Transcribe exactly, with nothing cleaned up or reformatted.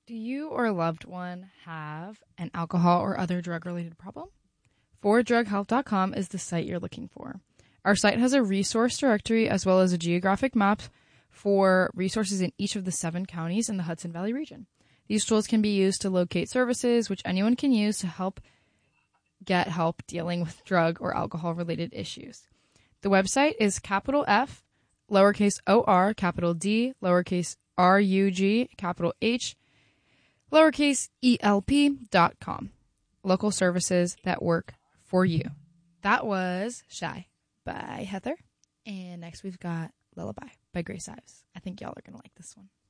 Do you or a loved one have an alcohol or other drug-related problem? for drug help dot com is the site you're looking for. Our site has a resource directory as well as a geographic map for resources in each of the seven counties in the Hudson Valley region. These tools can be used to locate services which anyone can use to help get help dealing with drug or alcohol-related issues. The website is capital F, lowercase O R, capital D, lowercase R U G, capital H, lowercase E L P dot com. Local services that work for you. That was Shy by Heather. And next we've got Lullaby by Grace Ives. I think y'all are going to like this one.